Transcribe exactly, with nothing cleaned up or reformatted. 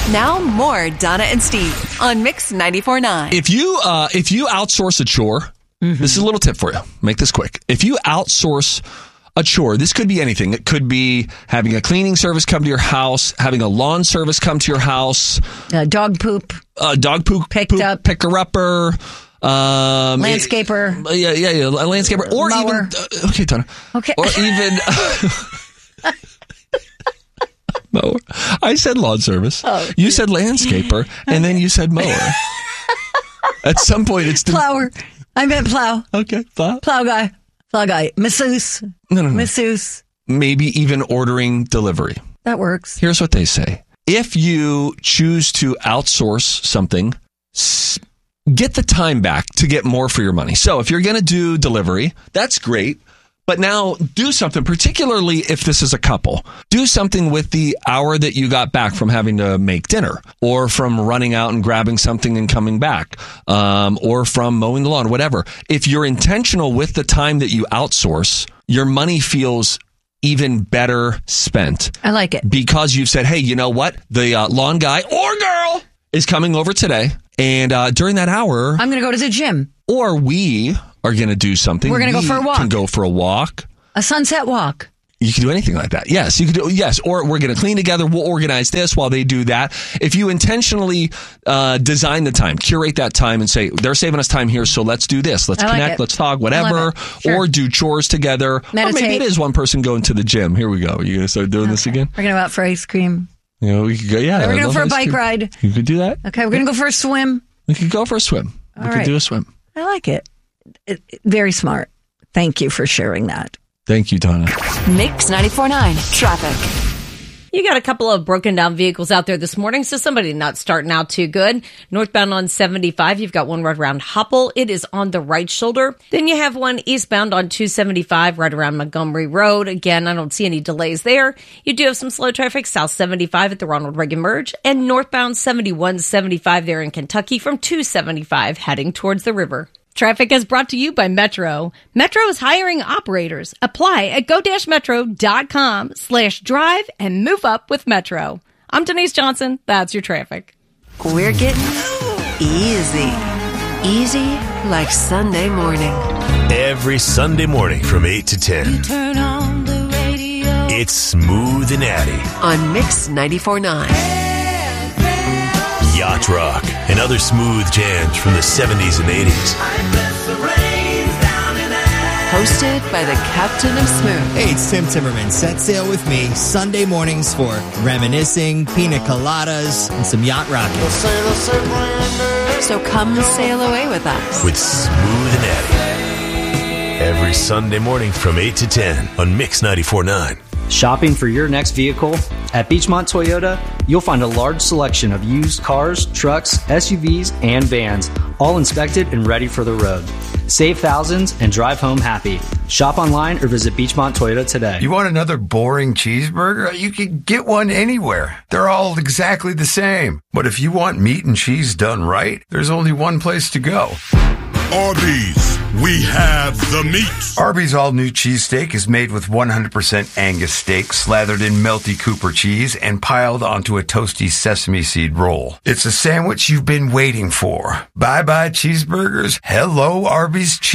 Now more Donna and Steve on Mix ninety-four point nine. If you uh, if you outsource a chore, mm-hmm. this is a little tip for you. Make this quick. If you outsource a chore, this could be anything. It could be having a cleaning service come to your house, having a lawn service come to your house, uh, dog poop, uh, dog poop, picked poop, up, picker-upper, um, landscaper, it, yeah, yeah, yeah, a landscaper, or mower. even uh, okay, Donna, okay, or even. Mower. I said lawn service. Oh, you said landscaper, and then you said mower. At some point, it's the plower. I meant plow. Okay, plow. Plow guy. Plow guy. Masseuse. No, no, no. Masseuse. Maybe even ordering delivery. That works. Here's what they say. If you choose to outsource something, get the time back to get more for your money. So if you're going to do delivery, that's great. But now do something, particularly if this is a couple. Do something with the hour that you got back from having to make dinner, or from running out and grabbing something and coming back, um, or from mowing the lawn, whatever. If you're intentional with the time that you outsource, your money feels even better spent. I like it. Because you've said, hey, you know what? The uh, lawn guy or girl is coming over today. And uh, during that hour, I'm going to go to the gym. Or we are going to do something. We're going to go for a walk. Can go for a walk. A sunset walk. You can do anything like that. Yes, you can do. Yes, or we're going to clean together. We'll organize this while they do that. If you intentionally uh, design the time, curate that time, and say they're saving us time here, so let's do this. Let's like connect. It. Let's talk. Whatever. Sure. Or do chores together. Meditate. Or maybe it is one person going to the gym. Here we go. Are you going to start doing okay. this again? We're going to go out for ice cream. You know, we could go. Yeah, we're going to go for a bike cream. ride. You could do that. Okay, we're going to go for a swim. We could go for a swim. All we right. could do a swim. I like it. it. Very smart. Thank you for sharing that. Thank you, Donna. Mix ninety-four point nine traffic. You got a couple of broken down vehicles out there this morning, so somebody not starting out too good. Northbound on seventy-five, you've got one right around Hopple. It is on the right shoulder. Then you have one eastbound on two seventy-five right around Montgomery Road. Again, I don't see any delays there. You do have some slow traffic south seventy-five at the Ronald Reagan Merge, and northbound seventy-one seventy-five there in Kentucky from two seventy-five heading towards the river. Traffic is brought to you by Metro. Metro is hiring operators. Apply at go-metro.com slash drive and move up with Metro. I'm Denise Johnson. That's your traffic. We're getting easy. Easy like Sunday morning. Every Sunday morning from eight to ten. You turn on the radio. It's Smooth and Addy. On Mix ninety-four point nine. Yacht Rock and other smooth jams from the seventies and eighties. Hosted by the Captain of Smooth. Hey, it's Tim Timmerman. Set sail with me Sunday mornings for reminiscing, pina coladas, and some yacht rocking. So come sail away with us. With Smooth and Addy. Every Sunday morning from eight to ten on Mix ninety-four point nine. Shopping for your next vehicle? At Beachmont Toyota, you'll find a large selection of used cars, trucks, S U Vs, and vans, all inspected and ready for the road. Save thousands and drive home happy. Shop online or visit Beachmont Toyota today. You want another boring cheeseburger? You can get one anywhere. They're all exactly the same. But if you want meat and cheese done right, there's only one place to go. Arby's, we have the meat. Arby's all-new cheesesteak is made with one hundred percent Angus steak slathered in melty Cooper cheese and piled onto a toasty sesame seed roll. It's a sandwich you've been waiting for. Bye-bye cheeseburgers. Hello, Arby's cheese.